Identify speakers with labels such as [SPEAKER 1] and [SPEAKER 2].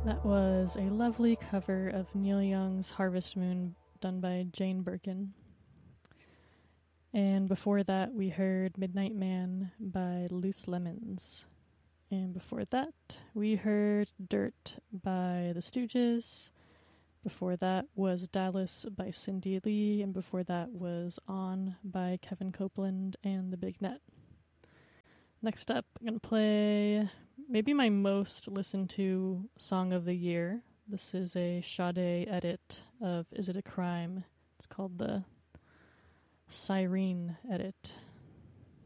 [SPEAKER 1] That was a lovely cover of Neil Young's Harvest Moon done by Jane Birkin. And before that, we heard Midnight Man by Loose Lemons. And before that, we heard Dirt by The Stooges. Before that was Dallas by Cindy Lee. And before that was On by Kevin Copeland and The Big Net. Next up, I'm going to play maybe my most listened to song of the year. This is a Sade edit of Is It a Crime? It's called the Cyrene edit.